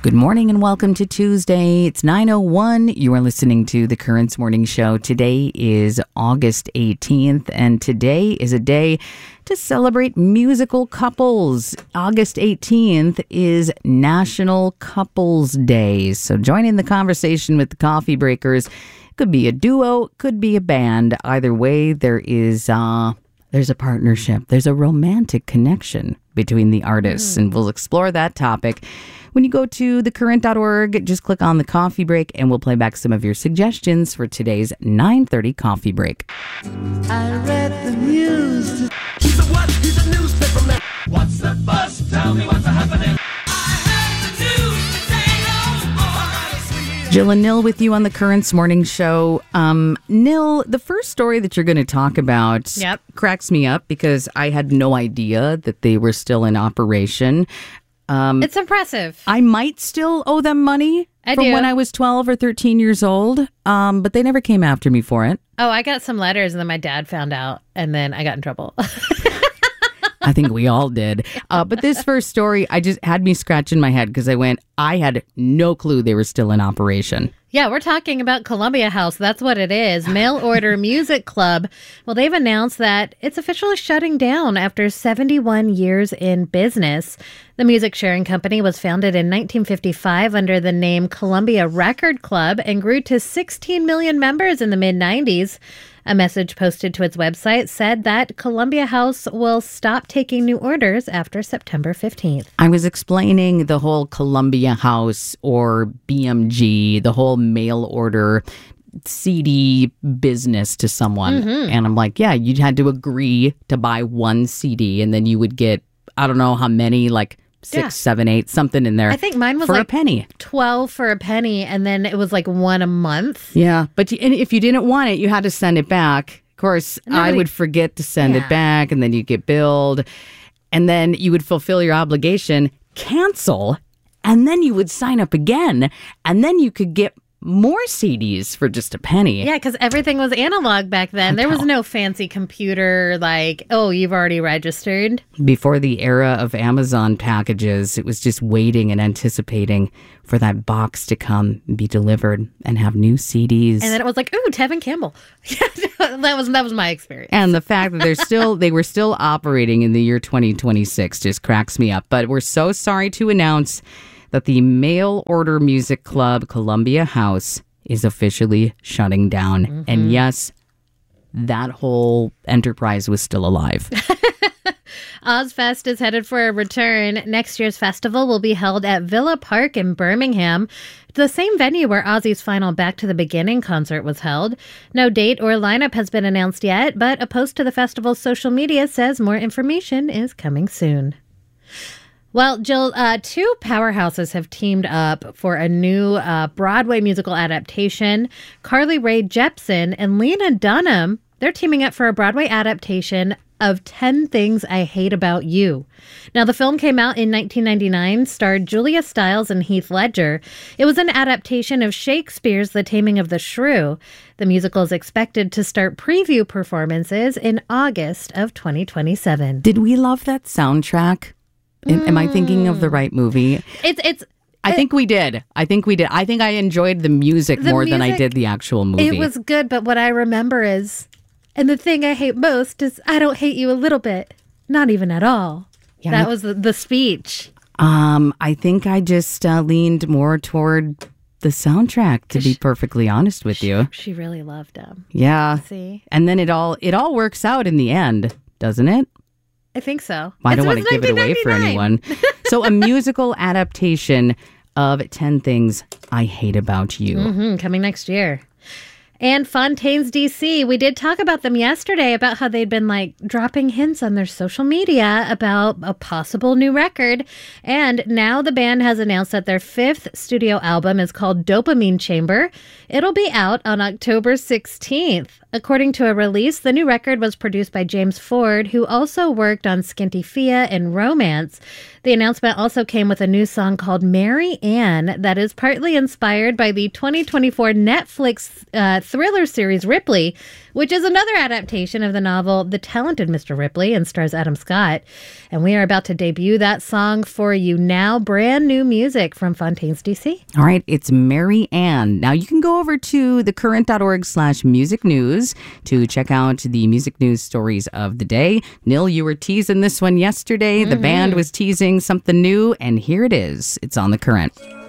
Good morning and welcome to Tuesday. It's 9:01. You are listening to the Currents Morning Show. Today is August 18th, and today is a day to celebrate musical couples. August 18th is National Couples Day. So join in the conversation with the Coffee Breakers. Could be a duo, could be a band. Either way, there's a partnership. There's a romantic connection between the artists, and we'll explore that topic. When you go to thecurrent.org, just click on the coffee break and we'll play back some of your suggestions for today's 9:30 coffee break. I read the news. He's a what? He's a newspaper man. What's the buzz? Tell me what's happening. Jill and Nil with you on the Currents Morning Show. Nil, the first story that you're going to talk about cracks me up because I had no idea that they were still in operation. It's impressive. I might still owe them money from when I was 12 or 13 years old, but they never came after me for it. Oh, I got some letters and then my dad found out and then I got in trouble. I think we all did. But this first story, I just had me scratching my head because I had no clue they were still in operation. Yeah, we're talking about Columbia House. That's what it is. Mail Order Music Club. Well, they've announced that it's officially shutting down after 71 years in business. The music sharing company was founded in 1955 under the name Columbia Record Club and grew to 16 million members in the mid-90s. A message posted to its website said that Columbia House will stop taking new orders after September 15th. I was explaining the whole Columbia House or BMG, the whole mail order CD business to someone. And I'm like, yeah, you had to agree to buy one CD and then you would get, I don't know how many, like 6, 7, 8, something in there. I think mine was for like a penny. 12 for a penny, and then it was like one a month. Yeah, but and if you didn't want it, you had to send it back. Of course, I would forget to send it back, and then you get billed, and then you would fulfill your obligation, cancel, and then you would sign up again, and then you could get more CDs for just a penny. Yeah, because everything was analog back then. There was no fancy computer like, oh, you've already registered. Before the era of Amazon packages, it was just waiting and anticipating for that box to come, be delivered, and have new CDs. And then it was like, ooh, Tevin Campbell. that was my experience. And the fact that they were still operating in the year 2026 just cracks me up. But we're so sorry to announce that the Mail Order Music Club Columbia House is officially shutting down. And yes, that whole enterprise was still alive. Ozfest is headed for a return. Next year's festival will be held at Villa Park in Birmingham, the same venue where Ozzy's final Back to the Beginning concert was held. No date or lineup has been announced yet, but a post to the festival's social media says more information is coming soon. Well, Jill, two powerhouses have teamed up for a new Broadway musical adaptation. Carly Rae Jepsen and Lena Dunham, they're teaming up for a Broadway adaptation of 10 Things I Hate About You. Now, the film came out in 1999, starred Julia Stiles and Heath Ledger. It was an adaptation of Shakespeare's The Taming of the Shrew. The musical is expected to start preview performances in August of 2027. Did we love that soundtrack? Am I thinking of the right movie? I think we did. I think I enjoyed the music more than I did the actual movie. It was good, but what I remember is, and the thing I hate most is, I don't hate you a little bit, not even at all. Yeah, that was the speech. I think I just leaned more toward the soundtrack, to be perfectly honest with you. She really loved him. Yeah. See? And then it all works out in the end, doesn't it? I think so. I don't want to give it away for anyone. So a musical adaptation of 10 Things I Hate About You. Coming next year. And Fontaines DC, we did talk about them yesterday about how they'd been like dropping hints on their social media about a possible new record. And now the band has announced that their 5th studio album is called Dopamine Chamber. It'll be out on October 16th. According to a release, the new record was produced by James Ford, who also worked on Skinty Fia and Romance. The announcement also came with a new song called Mary Ann that is partly inspired by the 2024 Netflix thriller series Ripley, which is another adaptation of the novel The Talented Mr. Ripley and stars Adam Scott. And we are about to debut that song for you now. Brand new music from Fontaines DC. All right, it's Mary Ann. Now you can go over to thecurrent.org/music news to check out the music news stories of the day. Nil, you were teasing this one yesterday. The band was teasing something new, and here it is. It's on The Current.